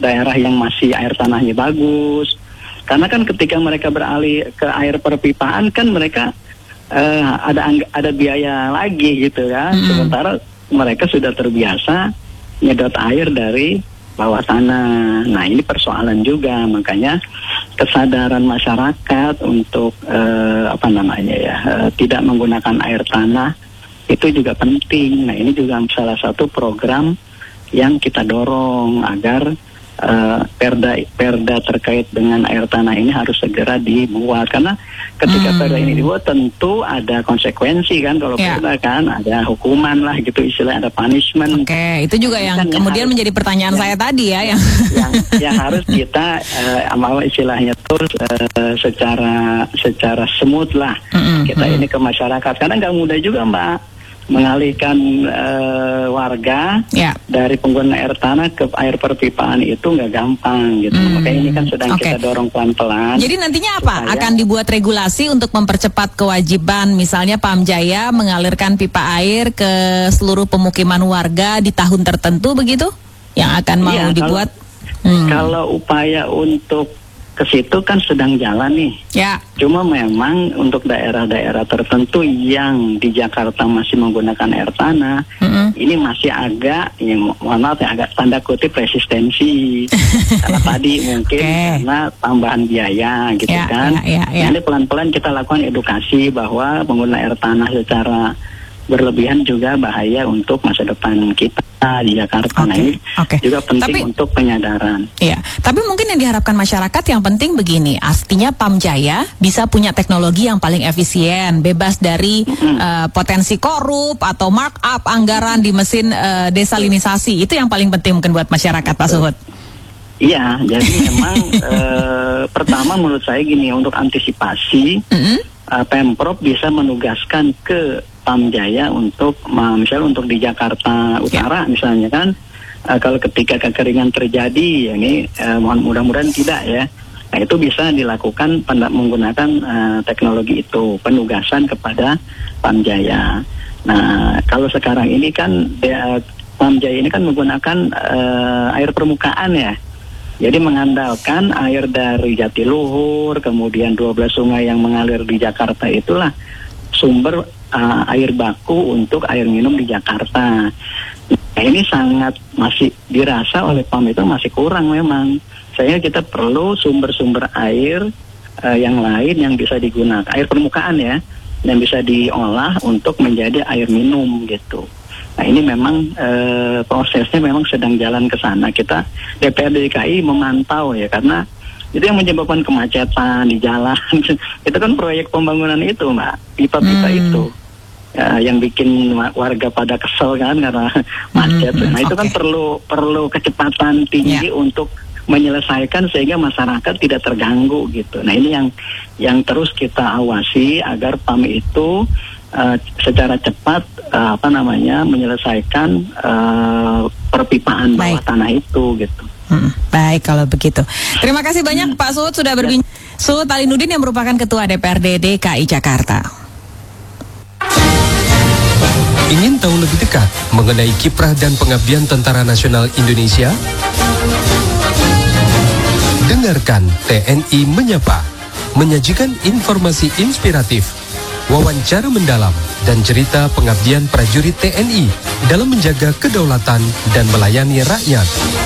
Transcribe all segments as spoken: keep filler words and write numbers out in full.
daerah yang masih air tanahnya bagus. Karena kan ketika mereka beralih ke air perpipaan kan mereka uh, ada ada biaya lagi gitu ya. Hmm. Sementara mereka sudah terbiasa nyedot air dari bawah tanah. Nah ini persoalan juga, makanya kesadaran masyarakat untuk uh, apa namanya ya uh, tidak menggunakan air tanah itu juga penting. Nah ini juga salah satu program yang kita dorong agar Uh, perda perda terkait dengan air tanah ini harus segera dibuat, karena ketika hmm. perda ini dibuat tentu ada konsekuensi kan, kalau yeah. perda kan ada hukuman lah gitu, istilah ada punishment. Oke, okay. Itu juga yang kan kemudian yang menjadi pertanyaan yang, saya tadi ya, yang yang, yang harus kita uh, amal istilahnya tuh uh, secara secara smooth lah mm-hmm. kita ini ke masyarakat, karena nggak mudah juga Mbak mengalihkan uh, warga yeah. dari pengguna air tanah ke air perpipaan itu nggak gampang gitu. Hmm. Makanya ini kan sedang okay. kita dorong pelan-pelan. Jadi nantinya apa? Supaya akan dibuat regulasi untuk mempercepat kewajiban misalnya Pamjaya mengalirkan pipa air ke seluruh pemukiman warga di tahun tertentu begitu? Yang akan mau yeah, dibuat? Kalau, hmm. kalau upaya untuk ke situ kan sedang jalan nih. Ya. Cuma memang untuk daerah-daerah tertentu yang di Jakarta masih menggunakan air tanah, mm-hmm. ini masih agak, ya, mohon maaf ya, agak tanda kutip resistensi. Karena tadi mungkin okay. karena tambahan biaya gitu ya, kan. Ya, ya, ya. Nanti pelan-pelan kita lakukan edukasi bahwa pengguna air tanah secara berlebihan juga bahaya untuk masa depan kita di Jakarta. Okay. Nah ini okay. juga penting tapi, untuk penyadaran. Iya, tapi mungkin yang diharapkan masyarakat yang penting begini, artinya Pamjaya bisa punya teknologi yang paling efisien, bebas dari mm-hmm. uh, potensi korup atau markup anggaran di mesin uh, desalinisasi. Itu yang paling penting mungkin buat masyarakat, Pak Suhud. Iya, jadi memang uh, pertama menurut saya gini, untuk antisipasi mm-hmm. uh, Pemprov bisa menugaskan ke Pamjaya untuk, misalnya untuk di Jakarta Utara, yeah. misalnya kan, uh, kalau ketika kekeringan terjadi, ya ini uh, mudah-mudahan tidak ya, nah itu bisa dilakukan pada menggunakan uh, teknologi itu, penugasan kepada Pamjaya. Nah kalau sekarang ini kan ya, Pamjaya ini kan menggunakan uh, air permukaan ya, jadi mengandalkan air dari Jatiluhur, kemudian dua belas sungai yang mengalir di Jakarta itulah sumber uh, air baku untuk air minum di Jakarta. Nah, ini sangat masih dirasa oleh P A M itu masih kurang memang. Sehingga kita perlu sumber-sumber air uh, yang lain yang bisa digunakan, air permukaan ya, yang bisa diolah untuk menjadi air minum gitu. Nah ini memang uh, prosesnya memang sedang jalan ke sana. Kita D P R D K I memantau ya, karena itu yang menyebabkan kemacetan di jalan. Itu kan proyek pembangunan itu, Mbak, pipa-pipa hmm. itu ya, yang bikin warga pada kesel kan karena macet. Hmm. Nah itu okay. kan perlu perlu kecepatan tinggi yeah. untuk menyelesaikan sehingga masyarakat tidak terganggu gitu. Nah ini yang yang terus kita awasi agar P A M itu uh, secara cepat uh, apa namanya menyelesaikan uh, perpipaan bawah Baik. tanah itu gitu. Hmm, baik kalau begitu. Terima kasih banyak hmm. Pak Suhud sudah berbincang. Ya. Suhud Alinuddin yang merupakan Ketua D P R D D K I Jakarta. Ingin tahu lebih dekat mengenai kiprah dan pengabdian Tentara Nasional Indonesia? Dengarkan T N I Menyapa, menyajikan informasi inspiratif, wawancara mendalam, dan cerita pengabdian prajurit T N I dalam menjaga kedaulatan dan melayani rakyat.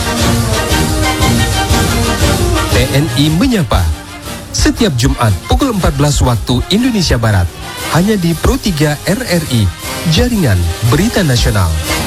T N I Menyapa, setiap Jumat pukul empat belas waktu Indonesia Barat, hanya di Pro tiga R R I, Jaringan Berita Nasional.